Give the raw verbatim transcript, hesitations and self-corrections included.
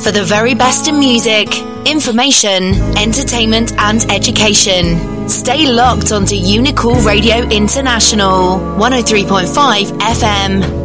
for the very best in music, information, entertainment and education. Stay locked onto Unicool Radio International, one oh three point five F M.